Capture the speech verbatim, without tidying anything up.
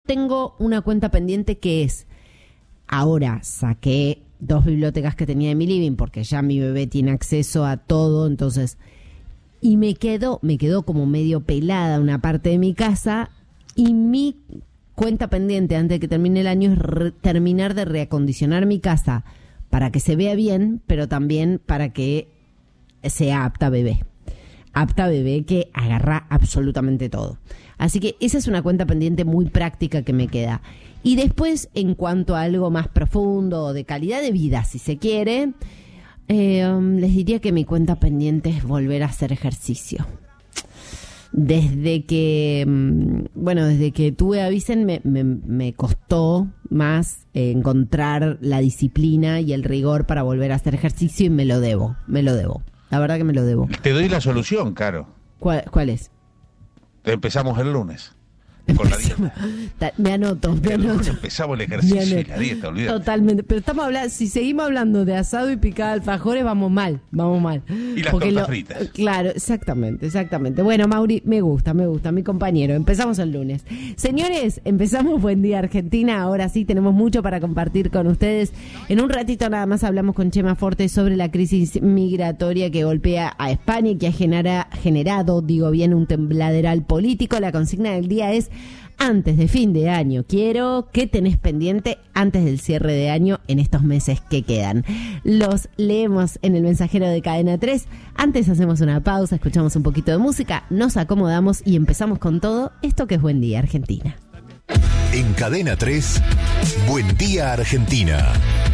tengo una cuenta pendiente que es, ahora saqué dos bibliotecas que tenía en mi living porque ya mi bebé tiene acceso a todo, entonces, y me quedó, me quedó como medio pelada una parte de mi casa, y mi cuenta pendiente antes de que termine el año es re- terminar de reacondicionar mi casa para que se vea bien, pero también para que sea apta bebé. Apta bebé que agarra absolutamente todo. Así que esa es una cuenta pendiente muy práctica que me queda. Y después, en cuanto a algo más profundo, de calidad de vida, si se quiere, eh, um, les diría que mi cuenta pendiente es volver a hacer ejercicio. Desde que, bueno, desde que tuve a Vicen me, me, me costó más eh, encontrar la disciplina y el rigor para volver a hacer ejercicio, y me lo debo, me lo debo. La verdad que me lo debo. Te doy la solución, Caro. ¿Cuál, cuál es? Empezamos el lunes. Con la dieta. Me anoto, me El lunes anoto. empezamos el ejercicio y la dieta, olvídate. Totalmente, pero estamos hablando, si seguimos hablando de asado y picada de alfajores, vamos mal, vamos mal. Y las Porque tortas lo, fritas. Claro, exactamente, exactamente. Bueno, Mauri, me gusta, me gusta, mi compañero. Empezamos el lunes. Señores, empezamos Buen Día Argentina. Ahora sí, tenemos mucho para compartir con ustedes. En un ratito nada más hablamos con Chema Forte sobre la crisis migratoria que golpea a España y que ha genera, generado, digo bien, un tembladeral político. La consigna del día es: antes de fin de año, quiero, ¿qué tenés pendiente antes del cierre de año en estos meses que quedan? Los leemos en el mensajero de Cadena tres. Antes hacemos una pausa, escuchamos un poquito de música, nos acomodamos y empezamos con todo esto que es Buen Día Argentina. En Cadena tres, Buen Día Argentina.